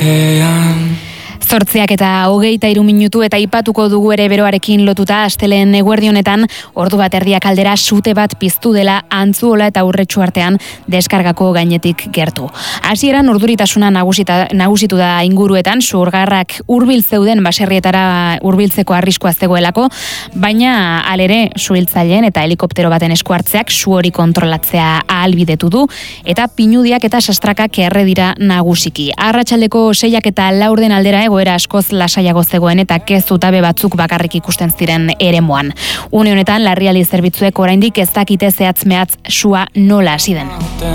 8:23 eta ipatuko dugu ere beroarekin lotuta astelehen eguerdi honetan ordu bat erdiak aldera sute bat piztu dela Antzuola eta Urretxu artean deskargako gainetik gertu. Hasieran urduritasuna nagusitu da inguruetan, surgarrak hurbil zeuden baserrietara hurbiltzeko arriskua zegoelako, baina alere suhiltzaileen eta helikoptero baten esku hartzeak su hori kontrolatzea ahalbidetu du eta pinudiak eta sastrakak erre dira nagusiki. Arratsaldeko 6 eta 4 aldera egoera askoz lasaiago zegoen eta kezutabe batzuk bakarrik ikusten ziren eremuan. Une honetan larrialdi zerbitzuek oraindik ez dakite zehatz-mehatz sua nola hasi den.